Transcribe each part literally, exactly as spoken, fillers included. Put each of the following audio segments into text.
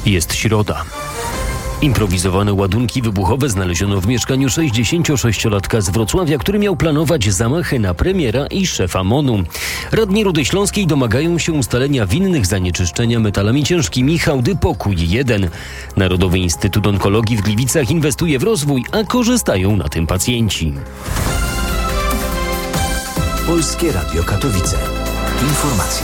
Jest środa. Improwizowane ładunki wybuchowe znaleziono w mieszkaniu sześćdziesięciosześciolatka z Wrocławia, który miał planować zamachy na premiera i szefa M O N-u. Radni Rudy Śląskiej domagają się ustalenia winnych zanieczyszczenia metalami ciężkimi hałdy Pokój jeden. Narodowy Instytut Onkologii w Gliwicach inwestuje w rozwój, a korzystają na tym pacjenci. Polskie Radio Katowice. Informacje.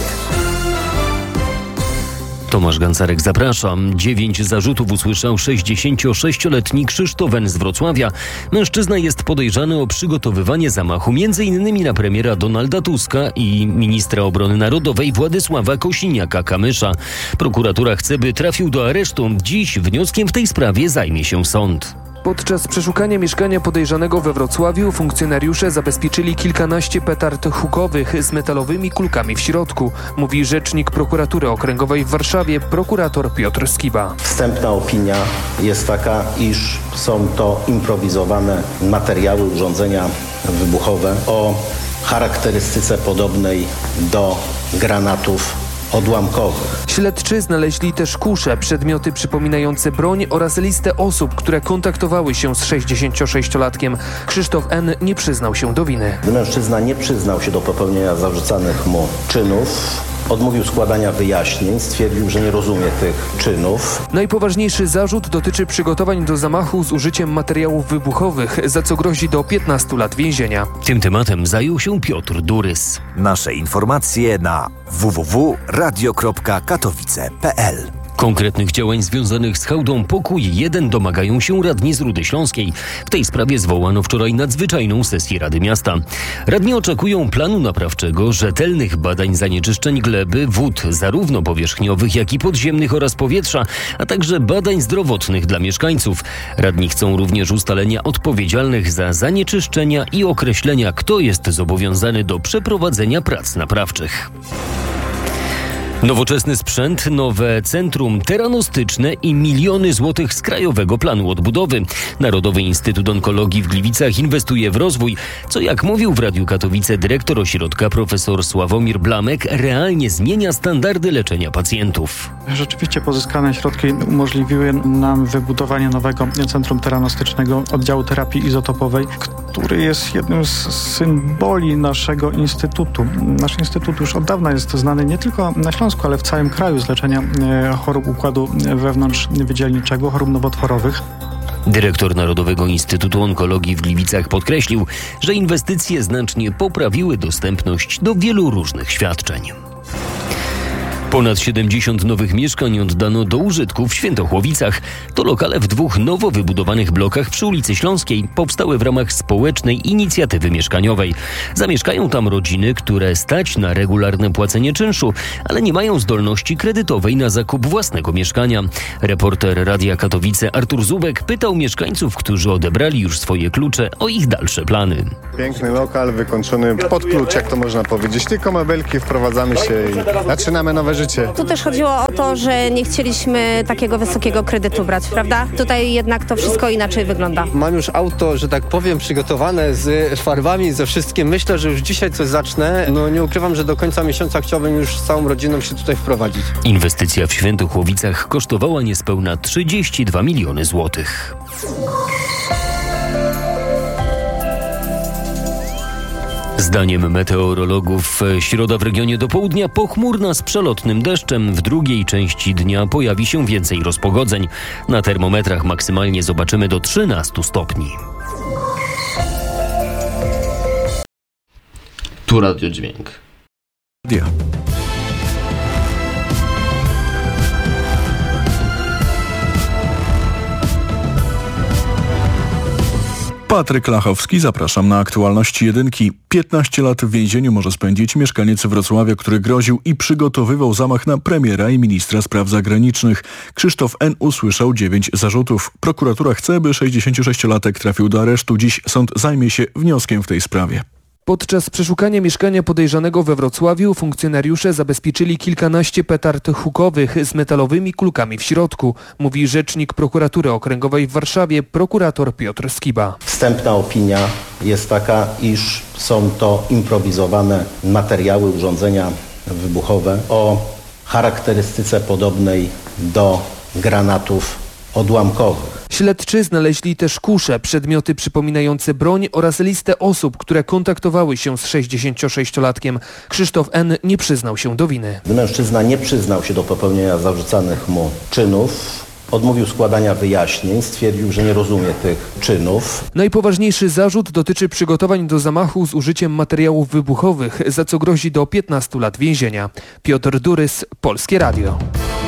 Tomasz Gancarek, zapraszam. Dziewięć zarzutów usłyszał sześćdziesięciosześcioletni Krzysztof N. z Wrocławia. Mężczyzna jest podejrzany o przygotowywanie zamachu między innymi na premiera Donalda Tuska i ministra obrony narodowej Władysława Kosiniaka-Kamysza. Prokuratura chce, by trafił do aresztu. Dziś wnioskiem w tej sprawie zajmie się sąd. Podczas przeszukania mieszkania podejrzanego we Wrocławiu funkcjonariusze zabezpieczyli kilkanaście petard hukowych z metalowymi kulkami w środku, mówi rzecznik prokuratury okręgowej w Warszawie, prokurator Piotr Skiba. Wstępna opinia jest taka, iż są to improwizowane materiały, urządzenia wybuchowe o charakterystyce podobnej do granatów odłamkowych. Śledczy znaleźli też kusze, przedmioty przypominające broń oraz listę osób, które kontaktowały się z sześćdziesięciosześciolatkiem. Krzysztof N. nie przyznał się do winy. Mężczyzna nie przyznał się do popełnienia zarzucanych mu czynów. Odmówił składania wyjaśnień, stwierdził, że nie rozumie tych czynów. Najpoważniejszy zarzut dotyczy przygotowań do zamachu z użyciem materiałów wybuchowych, za co grozi do piętnastu lat więzienia. Tym tematem zajął się Piotr Durys. Nasze informacje na w w w kropka radio kropka katowice kropka p l. Konkretnych działań związanych z hałdą Pokój jeden domagają się radni z Rudy Śląskiej. W tej sprawie zwołano wczoraj nadzwyczajną sesję Rady Miasta. Radni oczekują planu naprawczego, rzetelnych badań zanieczyszczeń gleby, wód, zarówno powierzchniowych, jak i podziemnych oraz powietrza, a także badań zdrowotnych dla mieszkańców. Radni chcą również ustalenia odpowiedzialnych za zanieczyszczenia i określenia, kto jest zobowiązany do przeprowadzenia prac naprawczych. Nowoczesny sprzęt, nowe centrum teranostyczne i miliony złotych z Krajowego Planu Odbudowy. Narodowy Instytut Onkologii w Gliwicach inwestuje w rozwój, co jak mówił w Radiu Katowice dyrektor ośrodka profesor Sławomir Blamek, realnie zmienia standardy leczenia pacjentów. Rzeczywiście pozyskane środki umożliwiły nam wybudowanie nowego centrum teranostycznego oddziału terapii izotopowej, który jest jednym z symboli naszego instytutu. Nasz instytut już od dawna jest znany nie tylko na Śląsku, ale w całym kraju z leczenia chorób układu wewnątrzwydzielniczego, chorób nowotworowych. Dyrektor Narodowego Instytutu Onkologii w Gliwicach podkreślił, że inwestycje znacznie poprawiły dostępność do wielu różnych świadczeń. Ponad siedemdziesiąt nowych mieszkań oddano do użytku w Świętochłowicach. To lokale w dwóch nowo wybudowanych blokach przy ulicy Śląskiej powstały w ramach społecznej inicjatywy mieszkaniowej. Zamieszkają tam rodziny, które stać na regularne płacenie czynszu, ale nie mają zdolności kredytowej na zakup własnego mieszkania. Reporter Radia Katowice Artur Zubek pytał mieszkańców, którzy odebrali już swoje klucze, o ich dalsze plany. Piękny lokal wykończony pod klucz, jak to można powiedzieć. Tylko mebelki, wprowadzamy się i zaczynamy nowe życie. Tu też chodziło o to, że nie chcieliśmy takiego wysokiego kredytu brać, prawda? Tutaj jednak to wszystko inaczej wygląda. Mam już auto, że tak powiem, przygotowane z farbami, ze wszystkim. Myślę, że już dzisiaj coś zacznę. No nie ukrywam, że do końca miesiąca chciałbym już z całą rodziną się tutaj wprowadzić. Inwestycja w Świętochłowicach kosztowała niespełna trzydzieści dwa miliony złotych. Zdaniem meteorologów środa w regionie do południa pochmurna z przelotnym deszczem. W drugiej części dnia pojawi się więcej rozpogodzeń. Na termometrach maksymalnie zobaczymy do trzynastu stopni. Tu Radio Dźwięk. Dia. Patryk Lachowski, zapraszam na aktualności jedynki. piętnaście lat w więzieniu może spędzić mieszkaniec Wrocławia, który groził i przygotowywał zamach na premiera i ministra spraw zagranicznych. Krzysztof N. usłyszał dziewięć zarzutów. Prokuratura chce, by sześćdziesięciosześciolatek trafił do aresztu. Dziś sąd zajmie się wnioskiem w tej sprawie. Podczas przeszukania mieszkania podejrzanego we Wrocławiu funkcjonariusze zabezpieczyli kilkanaście petard hukowych z metalowymi kulkami w środku, mówi rzecznik prokuratury okręgowej w Warszawie, prokurator Piotr Skiba. Wstępna opinia jest taka, iż są to improwizowane materiały, urządzenia wybuchowe o charakterystyce podobnej do granatów odłamkowych. Śledczy znaleźli też kusze, przedmioty przypominające broń oraz listę osób, które kontaktowały się z sześćdziesięciosześciolatkiem. Krzysztof N. nie przyznał się do winy. Mężczyzna nie przyznał się do popełnienia zarzucanych mu czynów. Odmówił składania wyjaśnień, stwierdził, że nie rozumie tych czynów. Najpoważniejszy zarzut dotyczy przygotowań do zamachu z użyciem materiałów wybuchowych, za co grozi do piętnastu lat więzienia. Piotr Durys, Polskie Radio.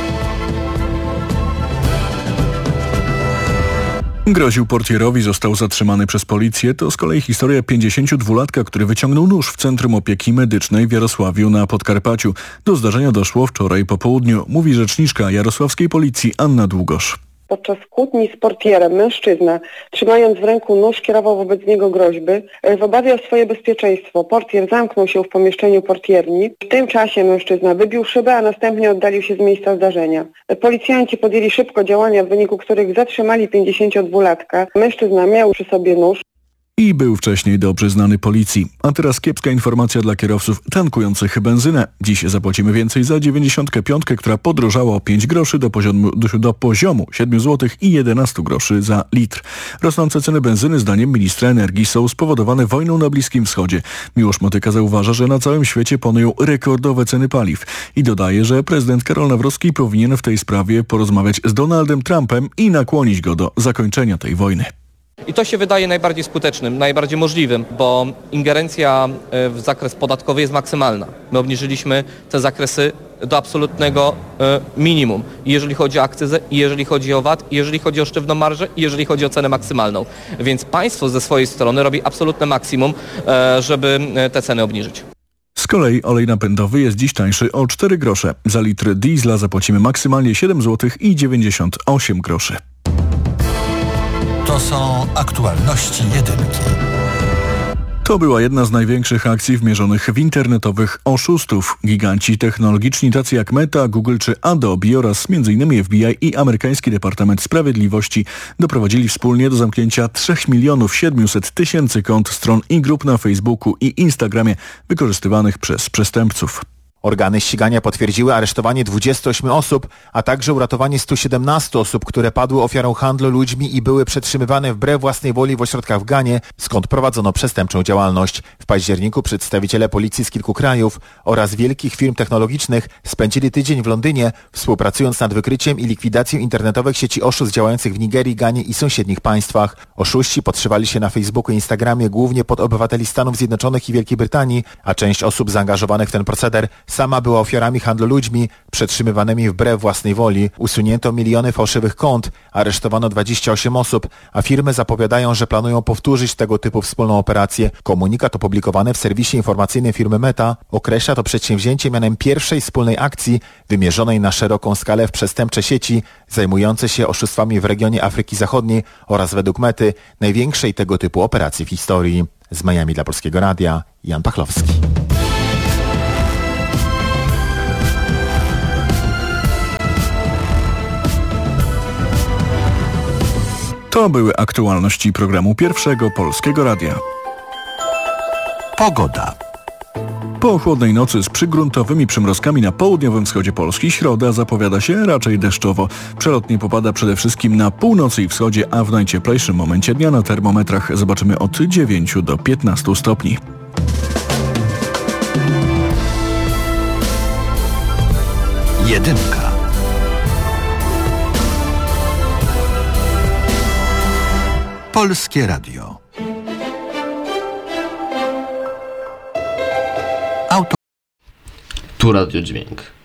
Groził portierowi, został zatrzymany przez policję. To z kolei historia pięćdziesięciodwulatka, który wyciągnął nóż w Centrum Opieki Medycznej w Jarosławiu na Podkarpaciu. Do zdarzenia doszło wczoraj po południu, mówi rzeczniczka jarosławskiej policji Anna Długosz. Podczas kłótni z portierem mężczyzna, trzymając w ręku nóż, kierował wobec niego groźby. W obawie o swoje bezpieczeństwo portier zamknął się w pomieszczeniu portierni. W tym czasie mężczyzna wybił szybę, a następnie oddalił się z miejsca zdarzenia. Policjanci podjęli szybko działania, w wyniku których zatrzymali pięćdziesięciodwulatka. Mężczyzna miał przy sobie nóż. I był wcześniej dobrze znany policji. A teraz kiepska informacja dla kierowców tankujących benzynę. Dziś zapłacimy więcej za dziewięćdziesiątkę pięć, która podrożała o pięć groszy do poziomu, do poziomu siedem złotych i jedenaście groszy za litr. Rosnące ceny benzyny zdaniem ministra energii są spowodowane wojną na Bliskim Wschodzie. Miłosz Motyka zauważa, że na całym świecie panują rekordowe ceny paliw. I dodaje, że prezydent Karol Nawrocki powinien w tej sprawie porozmawiać z Donaldem Trumpem i nakłonić go do zakończenia tej wojny. I to się wydaje najbardziej skutecznym, najbardziej możliwym, bo ingerencja w zakres podatkowy jest maksymalna. My obniżyliśmy te zakresy do absolutnego minimum. I jeżeli chodzi o akcyzę, i jeżeli chodzi o V A T, i jeżeli chodzi o sztywną marżę, i jeżeli chodzi o cenę maksymalną. Więc państwo ze swojej strony robi absolutne maksimum, żeby te ceny obniżyć. Z kolei olej napędowy jest dziś tańszy o cztery grosze. Za litr diesla zapłacimy maksymalnie siedem złotych i dziewięćdziesiąt osiem groszy. To są aktualności jedynki. To była jedna z największych akcji wmierzonych w internetowych oszustów. Giganci technologiczni tacy jak Meta, Google czy Adobe oraz między innymi F B I i amerykański Departament Sprawiedliwości doprowadzili wspólnie do zamknięcia trzy miliony siedemset tysięcy kont, stron i grup na Facebooku i Instagramie wykorzystywanych przez przestępców. Organy ścigania potwierdziły aresztowanie dwudziestu ośmiu osób, a także uratowanie stu siedemnastu osób, które padły ofiarą handlu ludźmi i były przetrzymywane wbrew własnej woli w ośrodkach w Ganie, skąd prowadzono przestępczą działalność. W październiku przedstawiciele policji z kilku krajów oraz wielkich firm technologicznych spędzili tydzień w Londynie, współpracując nad wykryciem i likwidacją internetowych sieci oszustw działających w Nigerii, Ganie i sąsiednich państwach. Oszuści podszywali się na Facebooku i Instagramie głównie pod obywateli Stanów Zjednoczonych i Wielkiej Brytanii, a część osób zaangażowanych w ten proceder sama była ofiarami handlu ludźmi, przetrzymywanymi wbrew własnej woli. Usunięto miliony fałszywych kont, aresztowano dwadzieścia osiem osób, a firmy zapowiadają, że planują powtórzyć tego typu wspólną operację. Komunikat opublikowany w serwisie informacyjnym firmy Meta określa to przedsięwzięcie mianem pierwszej wspólnej akcji wymierzonej na szeroką skalę w przestępcze sieci zajmujące się oszustwami w regionie Afryki Zachodniej oraz według Mety największej tego typu operacji w historii. Z Miami dla Polskiego Radia, Jan Pachlowski. To były aktualności programu Pierwszego Polskiego Radia. Pogoda. Po chłodnej nocy z przygruntowymi przymrozkami na południowym wschodzie Polski środa zapowiada się raczej deszczowo. Przelotnie popada przede wszystkim na północy i wschodzie, a w najcieplejszym momencie dnia na termometrach zobaczymy od dziewięciu do piętnastu stopni. Jedynka. Polskie Radio. Tu Radio Dźwięk.